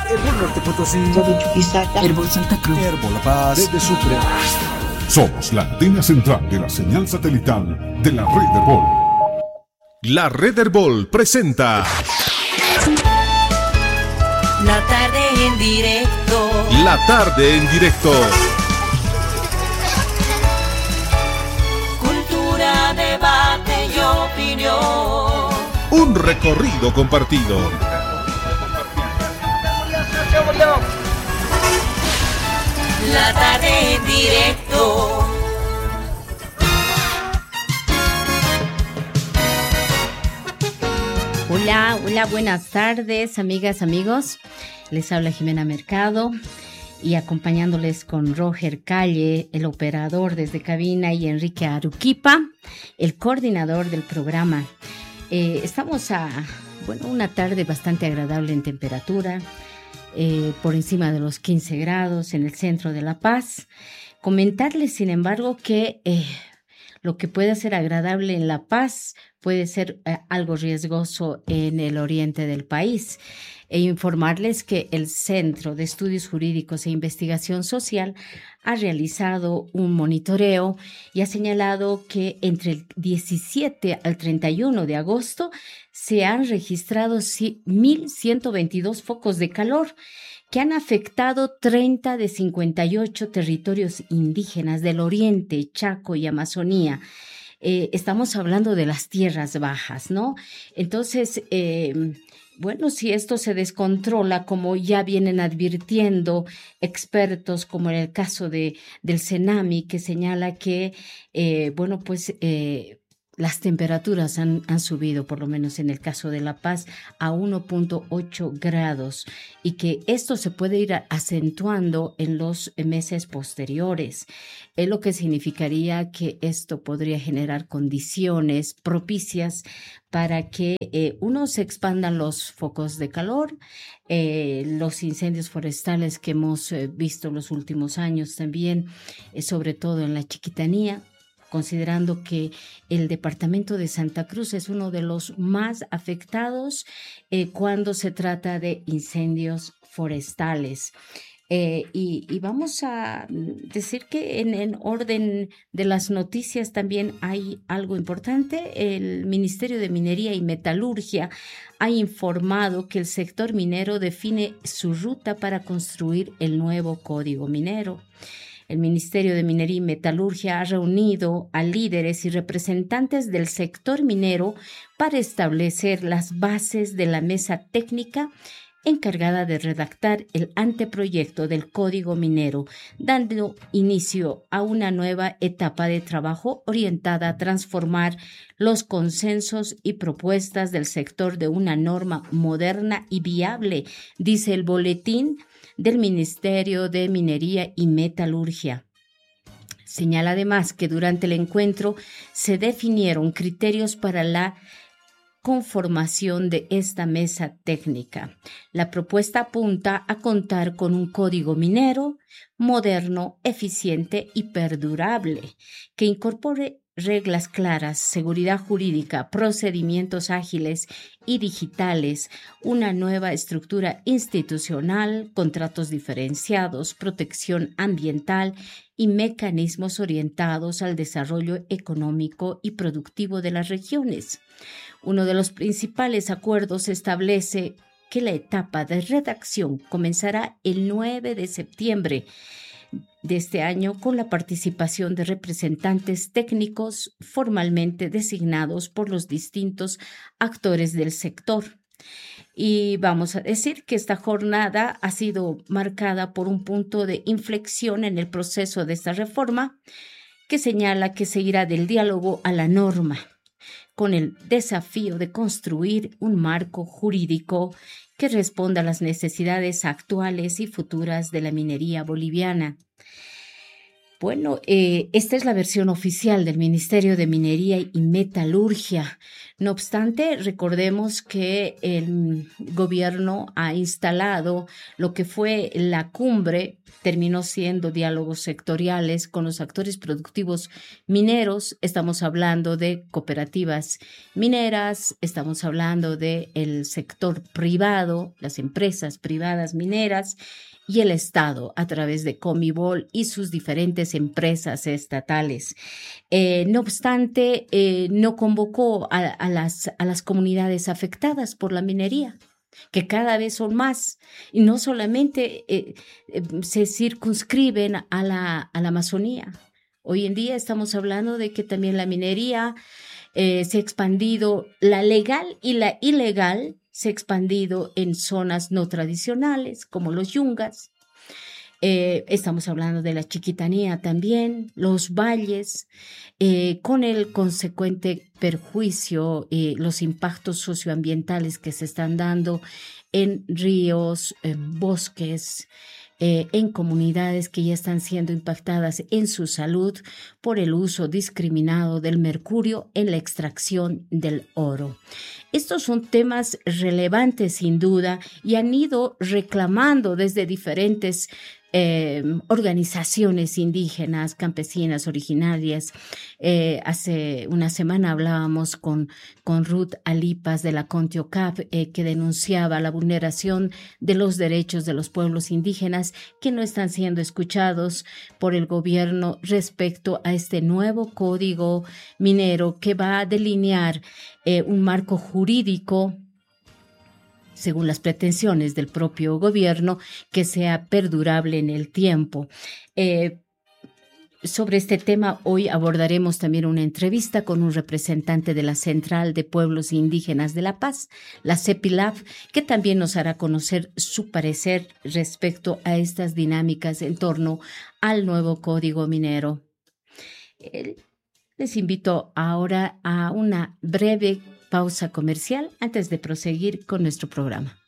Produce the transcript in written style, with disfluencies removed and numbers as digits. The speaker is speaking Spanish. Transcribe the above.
Herbol Norte Potosí, Chuquisaca, Herbol Santa Cruz, Herbol La Paz, desde Sucre. Somos la antena central de la señal satelital de la red Herbol. La red Herbol presenta La tarde en directo. La tarde en directo. Cultura, debate y opinión. Un recorrido compartido. La tarde en directo. Hola, buenas tardes, amigas, amigos. Les habla Jimena Mercado y acompañándoles con Roger Calle, el operador desde cabina, y Enrique Aruquipa, el coordinador del programa. Estamos a una tarde bastante agradable en temperatura, por encima de los 15 grados en el centro de La Paz. Comentarles, sin embargo, que lo que puede ser agradable en La Paz puede ser algo riesgoso en el oriente del país. E informarles que el Centro de Estudios Jurídicos e Investigación Social ha realizado un monitoreo y ha señalado que entre el 17 al 31 de agosto se han registrado 1.122 focos de calor que han afectado 30 de 58 territorios indígenas del Oriente, Chaco y Amazonía. Estamos hablando de las tierras bajas, ¿no? Entonces, si esto se descontrola, como ya vienen advirtiendo expertos, como en el caso del CENAMI, que señala que, las temperaturas han subido, por lo menos en el caso de La Paz, a 1.8 grados y que esto se puede ir acentuando en los meses posteriores. Es lo que significaría que esto podría generar condiciones propicias para que se expandan los focos de calor, los incendios forestales que hemos visto los últimos años también, sobre todo en la Chiquitanía, considerando que el departamento de Santa Cruz es uno de los más afectados cuando se trata de incendios forestales. Y vamos a decir que en orden de las noticias también hay algo importante. El Ministerio de Minería y Metalurgia ha informado que el sector minero define su ruta para construir el nuevo Código Minero. El Ministerio de Minería y Metalurgia ha reunido a líderes y representantes del sector minero para establecer las bases de la mesa técnica encargada de redactar el anteproyecto del Código Minero, dando inicio a una nueva etapa de trabajo orientada a transformar los consensos y propuestas del sector de una norma moderna y viable, dice el boletín del Ministerio de Minería y Metalurgia. Señala además que durante el encuentro se definieron criterios para la conformación de esta mesa técnica. La propuesta apunta a contar con un código minero moderno, eficiente y perdurable, que incorpore reglas claras, seguridad jurídica, procedimientos ágiles y digitales, una nueva estructura institucional, contratos diferenciados, protección ambiental y mecanismos orientados al desarrollo económico y productivo de las regiones. Uno de los principales acuerdos establece que la etapa de redacción comenzará el 9 de septiembre de este año con la participación de representantes técnicos formalmente designados por los distintos actores del sector. Y vamos a decir que esta jornada ha sido marcada por un punto de inflexión en el proceso de esta reforma que señala que se irá del diálogo a la norma, con el desafío de construir un marco jurídico que responda a las necesidades actuales y futuras de la minería boliviana. Esta es la versión oficial del Ministerio de Minería y Metalurgia. No obstante, recordemos que el gobierno ha instalado lo que fue la cumbre, terminó siendo diálogos sectoriales con los actores productivos mineros. Estamos hablando de cooperativas mineras, estamos hablando del sector privado, las empresas privadas mineras, y el Estado a través de Comibol y sus diferentes empresas estatales. No obstante, no convocó a las comunidades afectadas por la minería, que cada vez son más, y no solamente se circunscriben a la Amazonía. Hoy en día estamos hablando de que también la minería se ha expandido, la legal y la ilegal, se ha expandido en zonas no tradicionales, como los yungas. Estamos hablando de la Chiquitanía también, los valles, con el consecuente perjuicio, los impactos socioambientales que se están dando en ríos, en bosques, en comunidades que ya están siendo impactadas en su salud por el uso discriminado del mercurio en la extracción del oro. Estos son temas relevantes sin duda y han ido reclamando desde diferentes organizaciones indígenas, campesinas, originarias. Hace una semana hablábamos con Ruth Alipas de la Contiocap, que denunciaba la vulneración de los derechos de los pueblos indígenas que no están siendo escuchados por el gobierno respecto a este nuevo código minero que va a delinear un marco jurídico, según las pretensiones del propio gobierno, que sea perdurable en el tiempo. Sobre este tema, hoy abordaremos también una entrevista con un representante de la Central de Pueblos Indígenas de La Paz, la CEPILAP, que también nos hará conocer su parecer respecto a estas dinámicas en torno al nuevo Código Minero. Les invito ahora a una breve pausa comercial antes de proseguir con nuestro programa.